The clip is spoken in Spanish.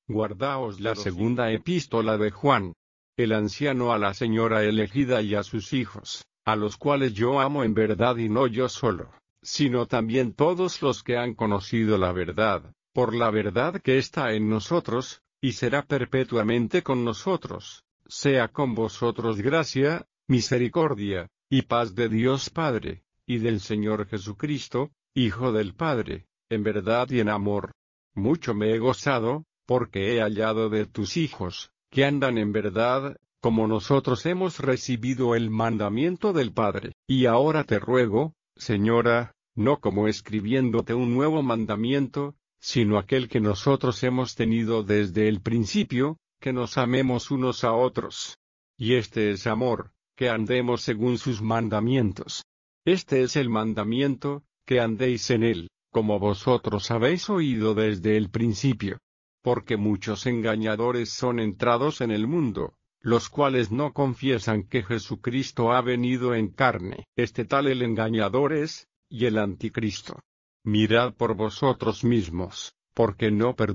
Guardaos la segunda epístola de Juan. El anciano a la señora elegida y a sus hijos, a los cuales yo amo en verdad y no yo solo, sino también todos los que han conocido la verdad, por la verdad que está en nosotros, y será perpetuamente con nosotros. Sea con vosotros gracia, misericordia, y paz de Dios Padre, y del Señor Jesucristo, Hijo del Padre, en verdad y en amor. Mucho me he gozado, porque he hallado de tus hijos, que andan en verdad, como nosotros hemos recibido el mandamiento del Padre. Y ahora te ruego, Señora, no como escribiéndote un nuevo mandamiento, sino aquel que nosotros hemos tenido desde el principio, que nos amemos unos a otros. Y este es amor, que andemos según sus mandamientos. Este es el mandamiento, que andéis en él, como vosotros habéis oído desde el principio. Porque muchos engañadores son entrados en el mundo, los cuales no confiesan que Jesucristo ha venido en carne. Este tal el engañador es, y el anticristo. Mirad por vosotros mismos, porque no